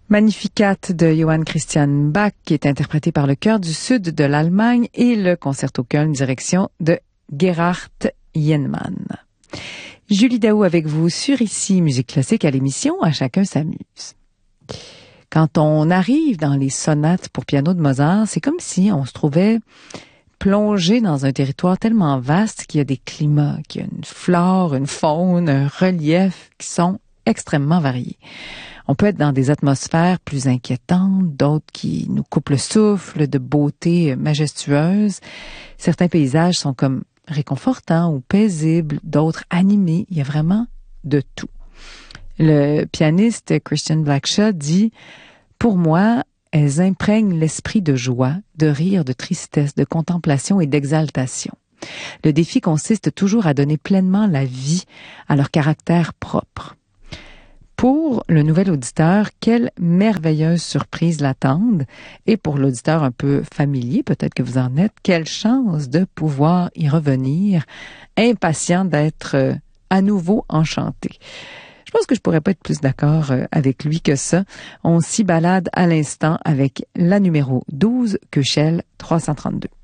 Magnificat de Johann Christian Bach, qui est interprété par le Chœur du Sud de l'Allemagne et le Concerto Köln, direction de Gerhard Jennmann. Julie Daou avec vous sur Ici Musique Classique à l'émission À chacun s'amuse. Quand on arrive dans les sonates pour piano de Mozart, c'est comme si on se trouvait plongé dans un territoire tellement vaste qu'il y a des climats, qu'il y a une flore, une faune, un relief qui sont extrêmement variés. On peut être dans des atmosphères plus inquiétantes, d'autres qui nous coupent le souffle, de beauté majestueuse. Certains paysages sont comme réconfortants ou paisibles, d'autres animés. Il y a vraiment de tout. Le pianiste Christian Blackshaw dit « Pour moi, elles imprègnent l'esprit de joie, de rire, de tristesse, de contemplation et d'exaltation. Le défi consiste toujours à donner pleinement la vie à leur caractère propre. » Pour le nouvel auditeur, quelle merveilleuse surprise l'attendent. Et pour l'auditeur un peu familier, peut-être que vous en êtes, quelle chance de pouvoir y revenir, impatient d'être à nouveau enchanté. Je pense que je pourrais pas être plus d'accord avec lui que ça. On s'y balade à l'instant avec la numéro 12, Köchel 332.